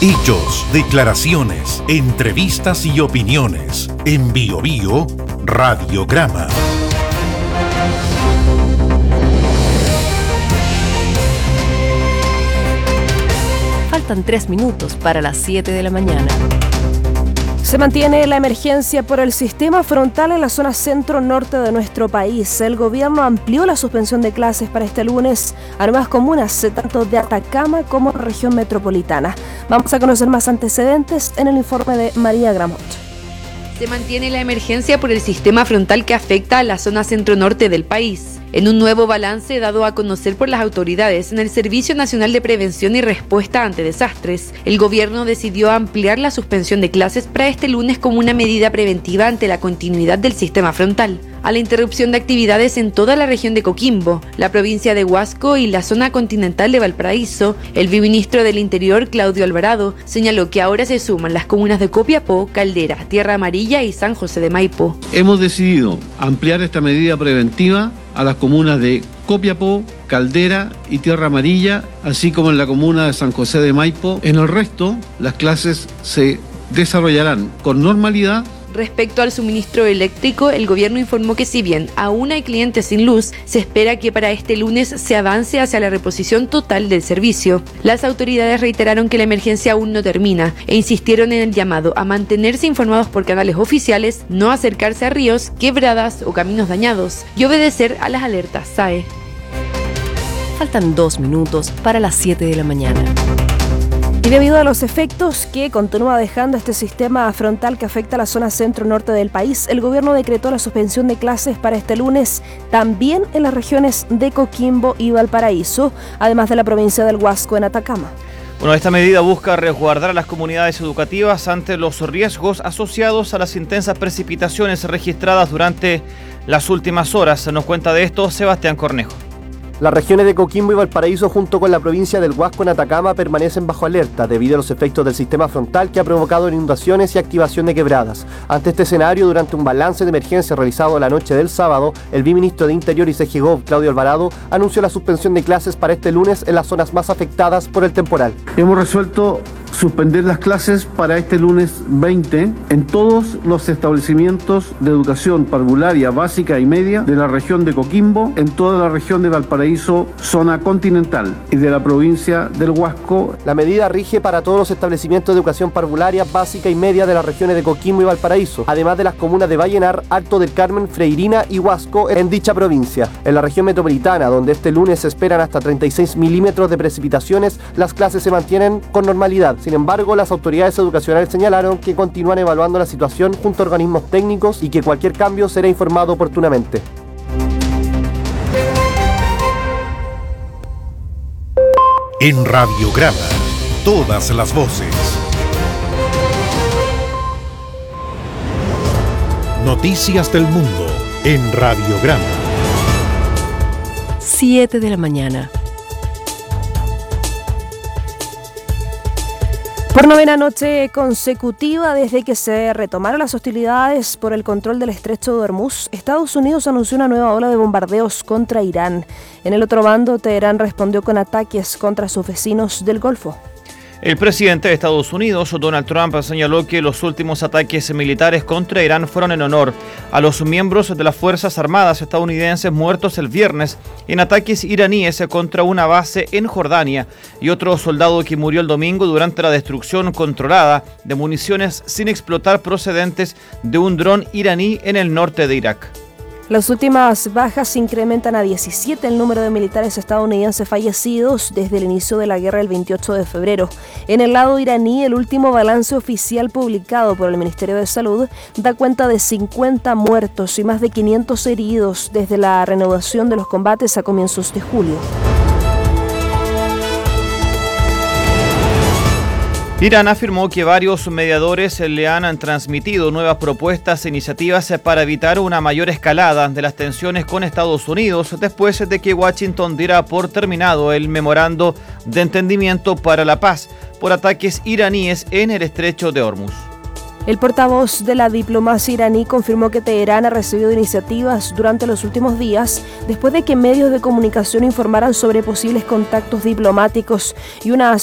Hechos, declaraciones, entrevistas y opiniones. En BioBio Radiograma. Faltan 3 minutos para las 7 de la mañana. Se mantiene la emergencia por el sistema frontal en la zona centro-norte de nuestro país. El gobierno amplió la suspensión de clases para este lunes a nuevas comunas, tanto de Atacama como región metropolitana. Vamos a conocer más antecedentes en el informe de María Gramont. Se mantiene la emergencia por el sistema frontal que afecta a la zona centro-norte del país. En un nuevo balance dado a conocer por las autoridades en el Servicio Nacional de Prevención y Respuesta ante Desastres, el gobierno decidió ampliar la suspensión de clases para este lunes como una medida preventiva ante la continuidad del sistema frontal. A la interrupción de actividades en toda la región de Coquimbo, la provincia de Huasco y la zona continental de Valparaíso, el viceministro del Interior, Claudio Alvarado, señaló que ahora se suman las comunas de Copiapó, Caldera, Tierra Amarilla y San José de Maipo. Hemos decidido ampliar esta medida preventiva a las comunas de Copiapó, Caldera y Tierra Amarilla, así como en la comuna de San José de Maipo. En el resto, las clases se desarrollarán con normalidad. Respecto al suministro eléctrico, el gobierno informó que si bien aún hay clientes sin luz, se espera que para este lunes se avance hacia la reposición total del servicio. Las autoridades reiteraron que la emergencia aún no termina e insistieron en el llamado a mantenerse informados por canales oficiales, no acercarse a ríos, quebradas o caminos dañados y obedecer a las alertas SAE. Faltan 2 minutos para las 7 de la mañana. Y debido a los efectos que continúa dejando este sistema frontal que afecta a la zona centro-norte del país, el gobierno decretó la suspensión de clases para este lunes también en las regiones de Coquimbo y Valparaíso, además de la provincia del Huasco en Atacama. Bueno, esta medida busca resguardar a las comunidades educativas ante los riesgos asociados a las intensas precipitaciones registradas durante las últimas horas. Nos cuenta de esto Sebastián Cornejo. Las regiones de Coquimbo y Valparaíso junto con la provincia del Huasco en Atacama permanecen bajo alerta debido a los efectos del sistema frontal que ha provocado inundaciones y activación de quebradas. Ante este escenario, durante un balance de emergencia realizado la noche del sábado, el viceministro de Interior y CGGOV, Claudio Alvarado, anunció la suspensión de clases para este lunes en las zonas más afectadas por el temporal. Hemos resuelto suspender las clases para este lunes 20 en todos los establecimientos de educación parvularia básica y media de la región de Coquimbo, en toda la región de Valparaíso, zona continental y de la provincia del Huasco. La medida rige para todos los establecimientos de educación parvularia básica y media de las regiones de Coquimbo y Valparaíso, además de las comunas de Vallenar, Alto del Carmen, Freirina y Huasco en dicha provincia. En la región metropolitana, donde este lunes se esperan hasta 36 milímetros de precipitaciones, las clases se mantienen con normalidad. Sin embargo, las autoridades educacionales señalaron que continúan evaluando la situación junto a organismos técnicos y que cualquier cambio será informado oportunamente. En Radiograma, todas las voces. Noticias del mundo en Radiograma. 7 de la mañana. Por novena noche consecutiva desde que se retomaron las hostilidades por el control del estrecho de Hormuz, Estados Unidos anunció una nueva ola de bombardeos contra Irán. En el otro bando, Teherán respondió con ataques contra sus vecinos del Golfo. El presidente de Estados Unidos, Donald Trump, señaló que los últimos ataques militares contra Irán fueron en honor a los miembros de las Fuerzas Armadas estadounidenses muertos el viernes en ataques iraníes contra una base en Jordania y otro soldado que murió el domingo durante la destrucción controlada de municiones sin explotar procedentes de un dron iraní en el norte de Irak. Las últimas bajas incrementan a 17 el número de militares estadounidenses fallecidos desde el inicio de la guerra el 28 de febrero. En el lado iraní, el último balance oficial publicado por el Ministerio de Salud da cuenta de 50 muertos y más de 500 heridos desde la reanudación de los combates a comienzos de julio. Irán afirmó que varios mediadores le han transmitido nuevas propuestas e iniciativas para evitar una mayor escalada de las tensiones con Estados Unidos después de que Washington diera por terminado el memorando de entendimiento para la paz por ataques iraníes en el estrecho de Hormuz. El portavoz de la diplomacia iraní confirmó que Teherán ha recibido iniciativas durante los últimos días después de que medios de comunicación informaran sobre posibles contactos diplomáticos y una